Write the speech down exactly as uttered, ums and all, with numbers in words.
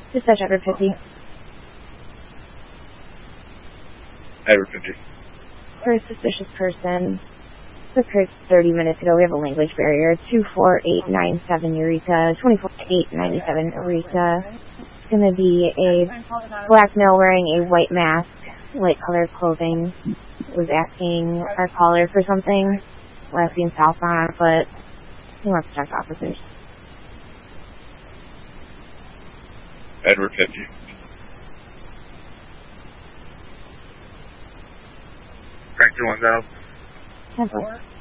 Dispatch Edward fifty. Edward fifty. For a suspicious person, this occurred thirty minutes ago. We have a language barrier. two four eight nine seven Eureka, twenty-four eight ninety-seven Eureka. It's going to be a black male wearing a white mask, light colored clothing. Was asking our caller for something. We're asking southbound on foot. He wants to talk to officers. Edward fifty. Frank two one zero. ten four.